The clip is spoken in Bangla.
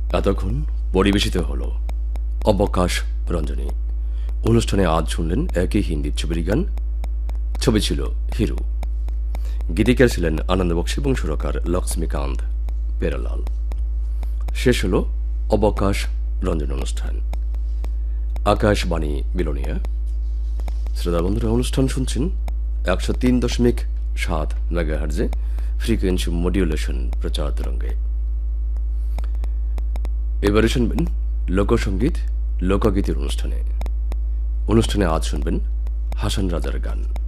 এতক্ষণ পরিবেশিত হল অবকাশ রঞ্জনী। অনুষ্ঠানে আজ শুনলেন একই হিন্দি ছবির গান। ছবি ছিল হিরো। গীতিকার ছিলেন আনন্দ বক্সী এবং সুরকার লক্ষ্মীকান্ত পেরালাল। শেষ হল অবকাশ রঞ্জন অনুষ্ঠান। আকাশবাণী বিলোনিয়া। শ্রোতা বন্ধুরা, অনুষ্ঠান শুনছেন 103.7 মেগাহার্জে ফ্রিকোয়েন্সি মডিউলেশন প্রচার তরঙ্গে। এবারে শুনবেন লোকসঙ্গীত লোকগীতের অনুষ্ঠানে আজ শুনবেন হাসান রাজার গান।